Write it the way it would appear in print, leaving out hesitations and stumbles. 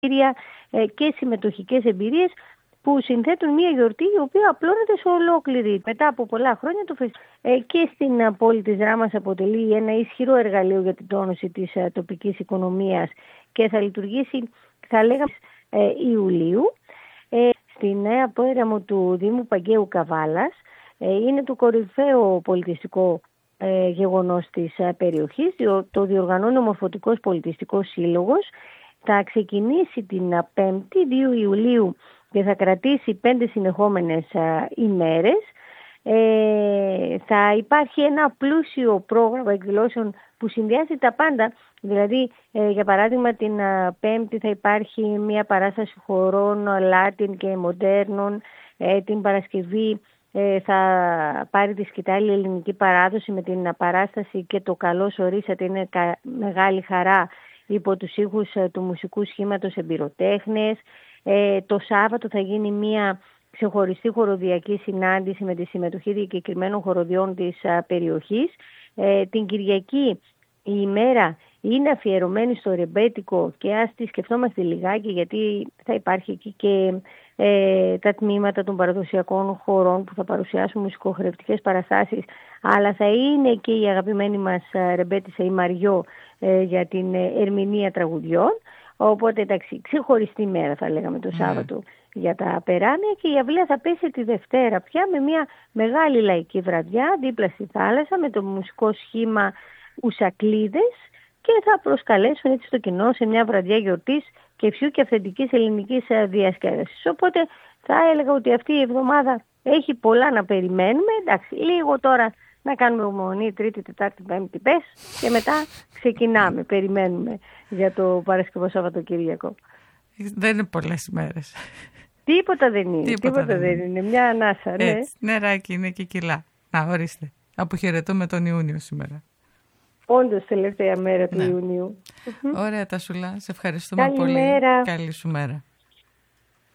και συμμετοχικές εμπειρίες που συνθέτουν μια γιορτή η οποία απλώνεται σε ολόκληρη. Μετά από πολλά χρόνια και στην πόλη της Ράμας αποτελεί ένα ισχυρό εργαλείο για την τόνωση της τοπικής οικονομίας και θα λειτουργήσει, θα λέγαμε, Ιουλίου. Στη νέα πέραμο του Δήμου Παγκαίου Καβάλας είναι το κορυφαίο πολιτιστικό γεγονός της περιοχής. Το διοργανώνει ο Μορφωτικός Πολιτιστικός Σύλλογος. Θα ξεκινήσει την 5η 2 Ιουλίου και θα κρατήσει 5 συνεχόμενες ημέρες. Θα υπάρχει ένα πλούσιο πρόγραμμα εκδηλώσεων που συνδυάζει τα πάντα. Δηλαδή, για παράδειγμα, την 5η θα υπάρχει μια παράσταση χορών Λάτιν και μοντέρνων. Την Παρασκευή θα πάρει τη σκητάλη ελληνική παράδοση με την παράσταση και το καλώς ορίσατε. Είναι μεγάλη χαρά υπό τους ήχους του μουσικού σχήματος Εμπειροτέχνες. Το Σάββατο θα γίνει μια ξεχωριστή χοροδιακή συνάντηση με τη συμμετοχή διακεκριμένων χοροδιών της περιοχής. Την Κυριακή η ημέρα είναι αφιερωμένη στο ρεμπέτικο και ας τη σκεφτόμαστε λιγάκι, γιατί θα υπάρχει εκεί και τα τμήματα των παραδοσιακών χορών που θα παρουσιάσουν μουσικοχορευτικές παραστάσεις, αλλά θα είναι και η αγαπημένη μας ρεμπέτισσα η Μαριό για την ερμηνεία τραγουδιών. Οπότε εντάξει, ξεχωριστή μέρα θα λέγαμε το Σάββατο για τα περάνια, και η αυλαία θα πέσει τη Δευτέρα πια με μια μεγάλη λαϊκή βραδιά δίπλα στη θάλασσα με το μουσικό σχήμα Ουσακλίδες, και θα προσκαλέσουν έτσι το κοινό σε μια βραδιά γιορτής και φιού και αυθεντικής ελληνικής διασκέδασης. Οπότε θα έλεγα ότι αυτή η εβδομάδα έχει πολλά να περιμένουμε. Εντάξει, λίγο τώρα να κάνουμε υπομονή, Τρίτη, Τετάρτη, Πέμπτη πες, και μετά ξεκινάμε, περιμένουμε για το Παρασκευό Σαββατοκύριακο. Δεν είναι πολλές ημέρες. Τίποτα δεν είναι, τίποτα δεν είναι, μια ανάσα. Ναι. Έτσι, νεράκι είναι και κιλά. Να, ορίστε, αποχαιρετούμε τον Ιούνιο σήμερα. Όντως, τελευταία μέρα του Ιουνίου. Ωραία, Τασούλα, σε ευχαριστούμε πολύ. Καλημέρα. Καλή σου μέρα.